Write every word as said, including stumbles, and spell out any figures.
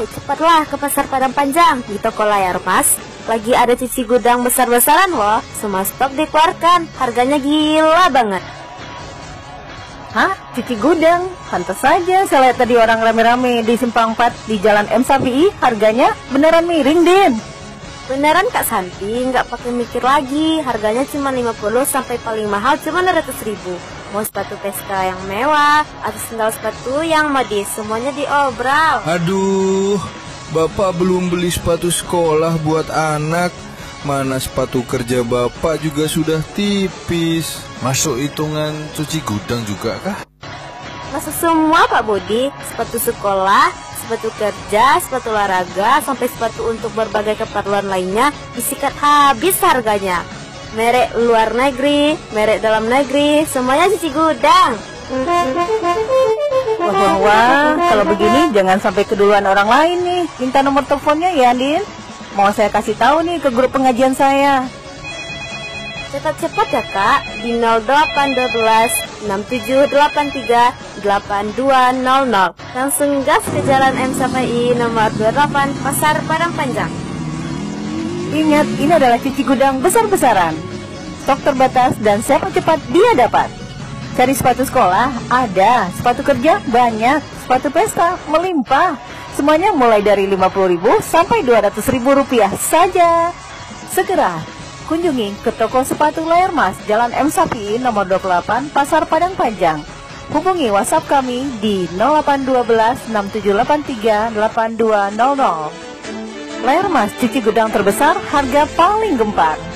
Hai, cepatlah ke Pasar Padang Panjang. Di toko layar Mas lagi ada cuci gudang besar-besaran loh. Semua stok dikeluarkan, harganya gila banget. Hah? Cuci gudang? Pantas saja saya lihat tadi orang rame-rame di Simpang empat di Jalan M Safi'i. Harganya beneran miring, Din. Beneran Kak Santi, nggak pakai mikir lagi. Harganya cuma lima puluh sampai paling mahal cuma enam ratus ribu. Mau sepatu Peska yang mewah atau sandal sepatu yang modis, semuanya diobral. Aduh, Bapak belum beli sepatu sekolah buat anak. Mana sepatu kerja Bapak juga sudah tipis. Masuk hitungan cuci gudang juga kah? Masuk semua Pak Budi, sepatu sekolah, sepatu kerja, sepatu olahraga, sampai sepatu untuk berbagai keperluan lainnya disikat habis harganya. Merek luar negeri, merek dalam negeri, semuanya cuci gudang. Wah, wah, wah. Kalau begini jangan sampai keduluan orang lain nih. Minta nomor teleponnya ya, Din. Mau saya kasih tahu nih ke grup pengajian saya. Cepat-cepat ya Kak, di nol delapan satu dua enam tujuh delapan tiga delapan dua nol nol. Langsung gas ke Jalan M Safi'i nomor dua puluh delapan Pasar Padang Panjang. Ingat, ini adalah cuci gudang besar-besaran. Stok terbatas dan siapa cepat dia dapat. Cari sepatu sekolah, ada. Sepatu kerja, banyak. Sepatu pesta, melimpah. Semuanya mulai dari lima puluh ribu sampai dua ratus ribu rupiah saja. Segera kunjungi ke toko sepatu layar Mas, Jalan M Safi'i nomor dua puluh delapan, Pasar Padang Panjang. Hubungi WhatsApp kami di nol delapan satu dua enam tujuh delapan tiga delapan dua nol nol. Layar Mas, cuci gudang terbesar, harga paling gempar.